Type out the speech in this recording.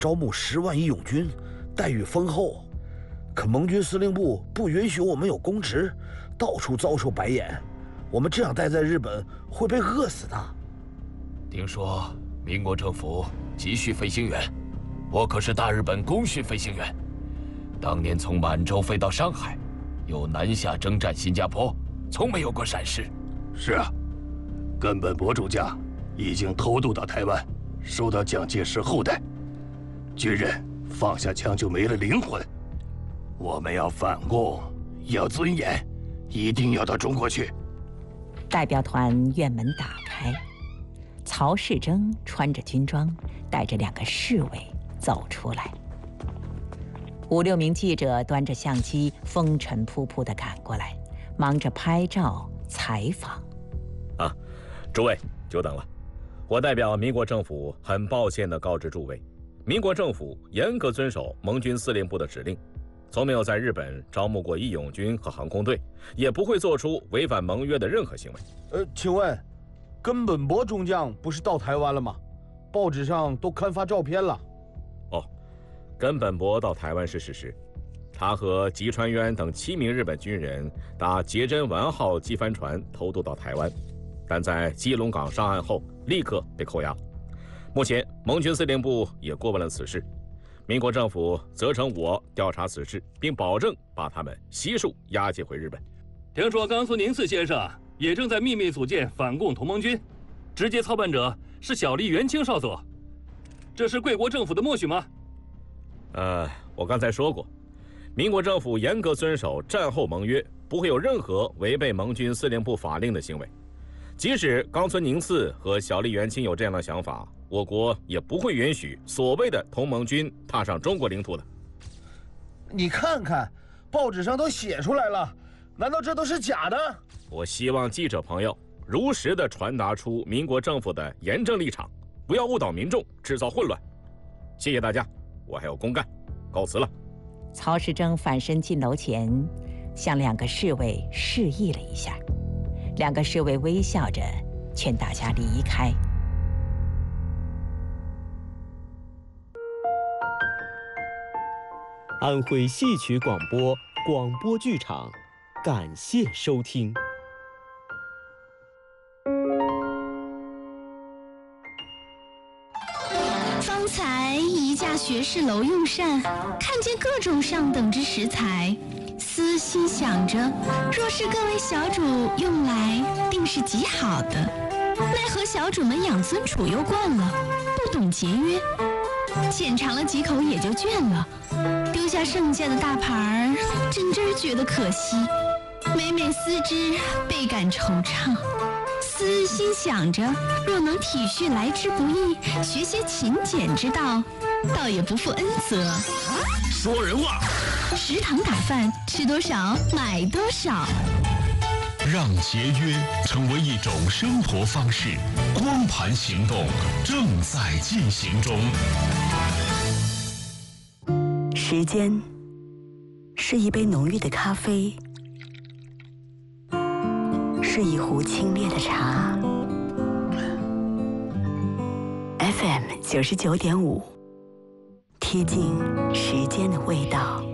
招募10万义勇军，待遇丰厚。可盟军司令部不允许我们有公职，到处遭受白眼。我们这样待在日本会被饿死的。 听说民国政府急需飞行员，我可是大日本功勋飞行员，当年从满洲飞到上海，又南下征战新加坡，从没有过闪失。 是啊，根本博主将已经偷渡到台湾，受到蒋介石厚待。军人放下枪就没了灵魂。我们要反共，要尊严，一定要到中国去。 代表团院门打开，曹世征穿着军装，带着2个侍卫走出来。5、6名记者端着相机，风尘仆仆地赶过来，忙着拍照采访。 诸位久等了，我代表民国政府很抱歉地告知诸位，民国政府严格遵守盟军司令部的指令，从没有在日本招募过义勇军和航空队，也不会做出违反盟约的任何行为。 请问，根本博中将不是到台湾了吗？报纸上都刊发照片了。 根本博到台湾是事实，他和吉川渊等7名日本军人搭杰珍丸号机帆船偷渡到台湾，但在基隆港上岸后立刻被扣押。目前盟军司令部也过问了此事，民国政府责成我调查此事，并保证把他们悉数押解回日本。 听说冈村宁次先生也正在秘密组建反共同盟军，直接操办者是小笠原清少佐，这是贵国政府的默许吗？ 我刚才说过，民国政府严格遵守战后盟约，不会有任何违背盟军司令部法令的行为。即使冈村宁次和小笠原清有这样的想法，我国也不会允许所谓的同盟军踏上中国领土的。 你看看，报纸上都写出来了，难道这都是假的？ 我希望记者朋友如实地传达出民国政府的严正立场，不要误导民众，制造混乱。谢谢大家，我还有公干，告辞了。 曹世征反身进楼前，向2个侍卫示意了一下，2个侍卫微笑着劝大家离开。 安徽戏曲广播广播剧场，感谢收听。 方才移驾学士楼用膳，看见各种上等之食材，私心想着，若是各位小主用来，定是极好的。奈何小主们养尊处优惯了，不懂节约，浅尝了几口也就倦了，丢下剩下的大盘儿，真觉得可惜。每每思之，倍感惆怅。私心想着，若能体恤来之不易，学些勤俭之道，倒也不负恩泽。 说人话。 食堂打饭，吃多少买多少。 让节约成为一种生活方式，光盘行动正在进行中。 时间是一杯浓郁的咖啡，是一壶清冽的茶。FM 99.5，贴近时间的味道。